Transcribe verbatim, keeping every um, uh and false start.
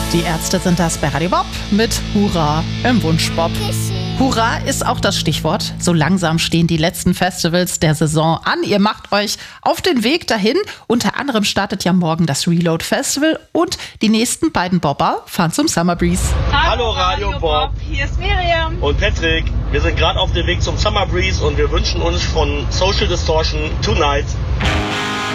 Die Ärzte sind das bei Radio Bob mit Hurra im Wunschbob. Hurra ist auch das Stichwort. So langsam stehen die letzten Festivals der Saison an. Ihr macht euch auf den Weg dahin. Unter anderem startet ja morgen das Reload Festival und die nächsten beiden Bobber fahren zum Summer Breeze. Hallo Radio Bob, hier ist Miriam und Patrick. Wir sind gerade auf dem Weg zum Summer Breeze und wir wünschen uns von Social Distortion Tonight.